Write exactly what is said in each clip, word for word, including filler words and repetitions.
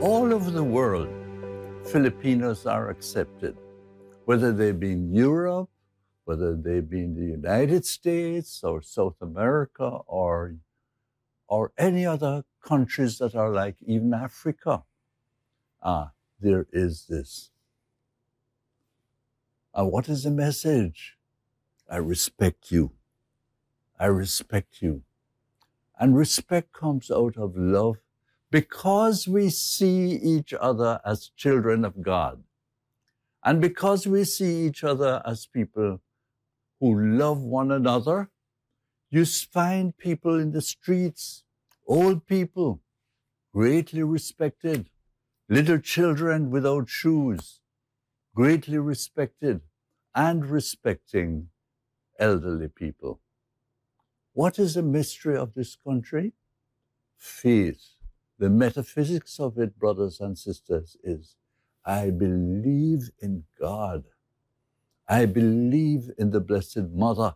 All over the world, Filipinos are accepted, whether they be in Europe, whether they be in the United States or South America or, or any other countries that are like even Africa. Ah, there is this. And what is the message? I respect you. I respect you. And respect comes out of love because we see each other as children of God. And because we see each other as people who love one another, you find people in the streets, old people, greatly respected, little children without shoes, greatly respected, and respecting elderly people. What is the mystery of this country? Faith. The metaphysics of it, brothers and sisters, is I believe in God. I believe in the Blessed Mother.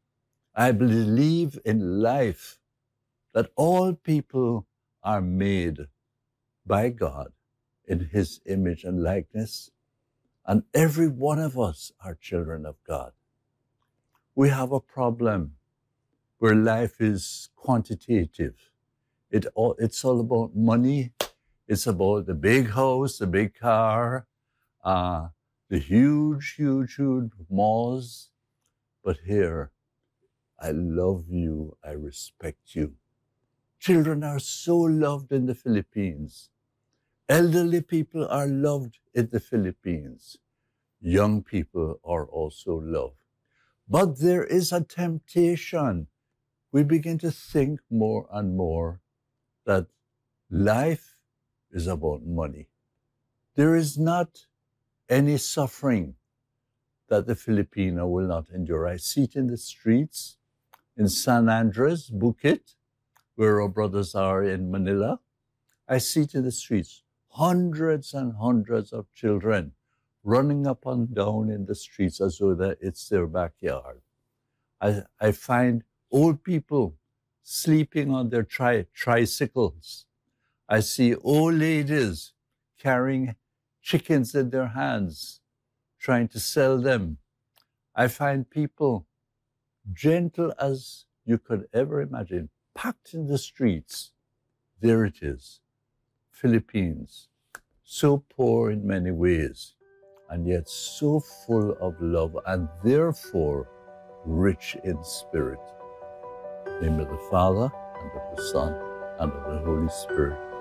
I believe in life, that all people are made by God in His image and likeness, and every one of us are children of God. We have a problem where life is quantitative. It all, it's all about money. It's about the big house, the big car, uh, the huge, huge, huge malls. But here, I love you, I respect you. Children are so loved in the Philippines. Elderly people are loved in the Philippines. Young people are also loved. But there is a temptation. We begin to think more and more that life is about money. There is not any suffering that the Filipino will not endure. I see it in the streets, in San Andres, Bukit, where our brothers are in Manila. I see it in the streets, hundreds and hundreds of children running up and down in the streets as though that it's their backyard. I, I find old people sleeping on their tri tricycles. I see old ladies carrying chickens in their hands, trying to sell them. I find people gentle as you could ever imagine, packed in the streets. There it is, Philippines, so poor in many ways, and yet so full of love, and therefore rich in spirit. In the name of the Father, and of the Son, and of the Holy Spirit.